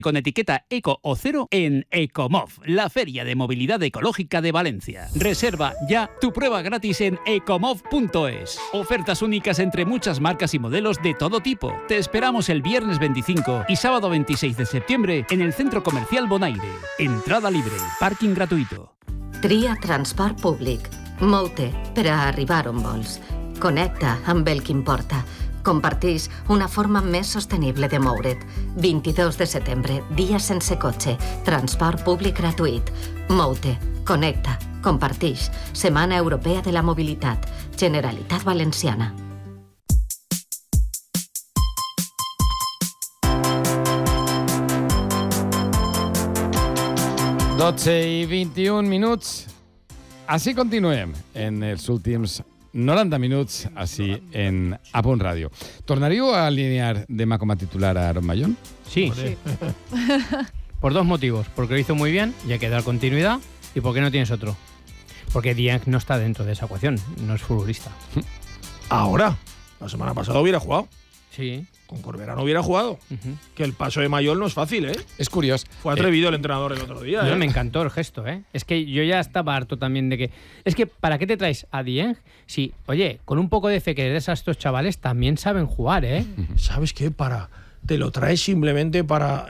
con etiqueta eco o cero en Ecomov, la feria de movilidad ecológica de Valencia. Reserva ya tu prueba gratis en ecomov.es. Ofertas únicas entre muchas marcas y modelos de todo tipo. Te esperamos el viernes 25 y sábado 26 de septiembre en el Centro Comercial Bonaire. Entrada libre, parking gratuito. Tria transport públic. Mou-te per a arribar on vols. Connecta amb el que importa. Comparteix una forma més sostenible de moure't. 22 de setembre, dia sense cotxe. Transport públic gratuït. Mou-te, connecta, comparteix. Setmana Europea de la Mobilitat. Generalitat Valenciana. i 21 minuts. Així continuem en els últims 90 minuts així en A Punt Ràdio. ¿Tornaríeu a alinear demà com a titular a Aaron Mayol? Sí. Por dos motivos. Porque lo hizo muy bien y hay que dar continuidad. Y porque no tienes otro. Porque Dieng no está dentro de esa ecuación. No es futbolista. Ahora. La semana pasada hubiera jugado. Sí. Con Corberá no hubiera jugado. Que el paso de Mayol no es fácil, ¿eh? Es curioso. Fue atrevido el entrenador el otro día, No, me encantó el gesto, ¿eh? Es que yo ya estaba harto también de que... Es que, ¿para qué te traes a Dieng? Si, oye, con un poco de fe que des a estos chavales también saben jugar, ¿eh? ¿Sabes qué? Te lo traes simplemente para...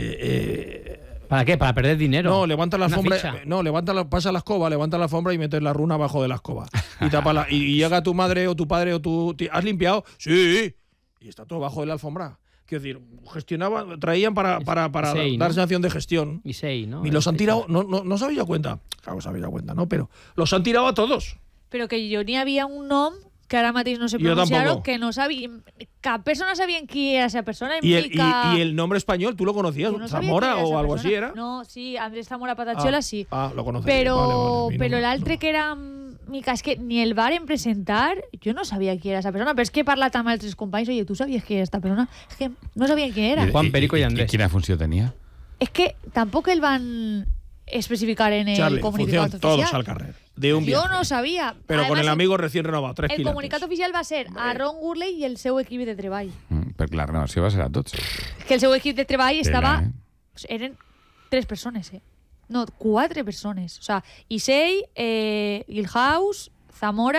¿Para qué? ¿Para perder dinero? No, levanta la alfombra. Ficha. No, pasa la escoba, levanta la alfombra y metes la runa abajo de la escoba. Y tapa y llega tu madre o tu padre o tu... ¿Has limpiado? Sí. Y está todo bajo de la alfombra. Quiero decir, traían para Sei, dar ¿no? sensación de gestión. Y Sei, ¿no? Y los han tirado, no se habéis dado cuenta. Claro, se habéis dado cuenta, ¿no? Pero los han tirado a todos. Però que jo n'hi havia un nom que ara mateix no sé Jo pronunciar-ho, tampoco. que no sabia... Cap persona sabia qui era esa persona. Y el nombre español, ¿tú lo conocías? Yo no sabía ¿Zamora quién era o esa algo persona. así era? No, sí, Andrés Zamora Pataciola sí. Lo conocéis. Però, Vale, però l'altre que era... Mica, és que ni el varen presentar, jo no sabia qui era esa persona, però és que he parlat amb altres companys, oye, ¿tú sabías quién era esta persona? És que no sabien quién era. Juan Perico y Andrés. ¿Quina funció tenia? És que tampoc el van especificar en el Charlie, comunicat función todos oficial. al carrer. De un Jo viaje. no sabia. Pero con Además, el amigo recién renovado, 3 el kilos. comunicat oficial va ser a Ron Gurley i el seu equip de treball. Perquè la renovació va ser a tots. És que el seu equip de treball estava... eh? Eren 3 persones, No, 4 persones. O sea, Isei, Ilhaus, Zamora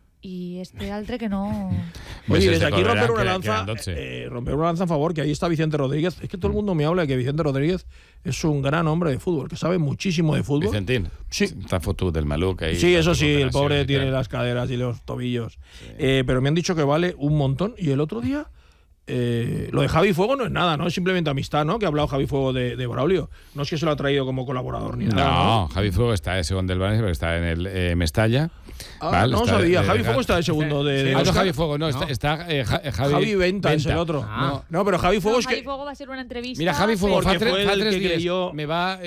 y este altre que no... Oye, desde Este aquí Corberá, romper una que lanza, eran 12. romper una lanza a favor, que ahí está Vicente Rodríguez. Es que todo el mundo me habla de que Vicente Rodríguez es un gran hombre de fútbol, que sabe muchísimo de fútbol. Vicentín. Sí. Está fotut del maluc ahí. Sí, eso sí, el Operaciones pobre y tiene tal. las caderas y los tobillos. Pero me han dicho que vale un montón. Y el otro día, lo de Javi Fuego no es nada, ¿no? Es simplemente amistad, ¿no? Que ha hablado Javi Fuego de Braulio. No es que se lo ha traído como colaborador ni nada. No, Javi Fuego está de segundo del Valencia, pero está en el Mestalla. Val, no está sabía. de- Javi Fuego está de segundo de Ah, no, Oscar. Javi Fuego, no, está Javi Venta es el otro. No, pero Javi Fuego No, es Javi que... Fuego va a ser una entrevista. Mira, Javi Fuego Porque fa fue el 3 que dies creyó- me va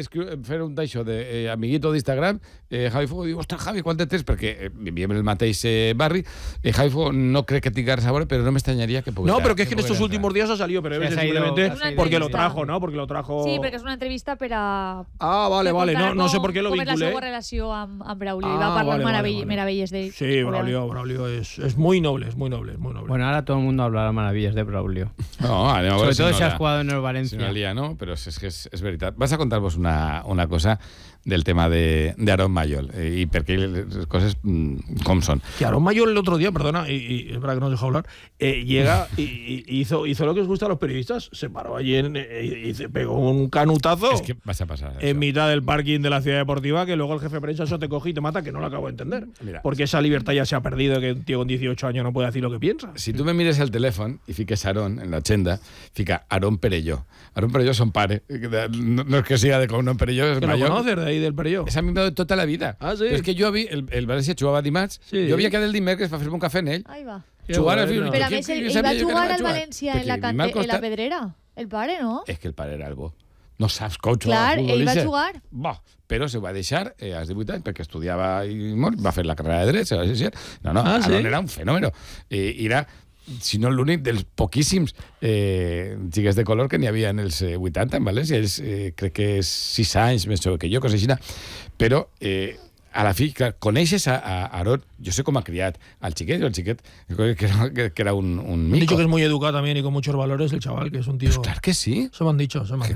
fer un d'això de amiguito d'Instagram. Javi Fuego diu, ostres, Javi, quant de tens? Perquè vivim en el mateix barri. Javi Fuego no crec que tingui res a veure, però no m'estranyaria que pogués... No, pero que es que en estos últimos días ha salido, pero Sí, debe ser se ha ido- simplemente se ha ido- porque lo entrevista. trajo, ¿no? Porque lo trajo... Sí, perquè és una entrevista per a... Vale. No sé por qué lo Com és la vinculé. seva relació amb Braulio. I va parlar vale. meravelles d'ell. Sí, Braulio es muy noble, es muy noble. Bueno, ahora todo el mundo hablará maravillas de Braulio. No, anem a Sobre veure todo no si has la- jugado en el Si Valencia. no lía, no, pero es que es veritat. Vas a contar-vos una cosa del tema de Aaron Mayol y porque las cosas com son. Que Aaron Mayol el otro día, perdona, y es verdad que no os dejo hablar, llega y hizo lo que os gusta a los periodistas. Se paró allí y se pegó un canutazo Es que vas a pasar. en mitad del parking de la ciudad deportiva, que luego el jefe de prensa eso te coge y te mata, que no lo acabo de entender. Mira. Porque esa libertad ya se ha perdido, que un tío con 18 años no puede decir lo que piensa. Si tu me mires el telèfon i fiques Aaron en l'agenda, fica Aaron Perelló. Aaron Perelló son pare. No es que sea de cognom Perelló, es ¿Que lo mayor. conoces de ahí del Perelló? És amic meu de tota la vida. Ah, sí? Però és que jo el València jugava dimarts, Sí. jo havia quedat el dimecres per fer-me un cafè en ell. Ahí va. Jugar al bueno. Fiu. Però a més, ell va jugar al València en la Pedrera. El pare, no? És que el pare era el bo. No saps com Clar, jugar al ell va futbolista. jugar. Bo, però se ho va deixar als 18 anys perquè estudiava i va fer la carrera de dret, se va deixar. No, Ah, sí? Aaron era un fenòmeno. Era, si no l'únic, dels poquíssims xiques de color que n'hi havia en els 80 en València. Ells crec que és 6 anys més jove que jo, cosa així. Però a la fi, clar, coneixes a Aaron, jo sé com ha criat al xiquet, que era un Me han mico. dicho que es muy educado también y con muchos valores el chaval, que es un tío... Pues claro que sí. Eso me han dicho, eso me han dicho.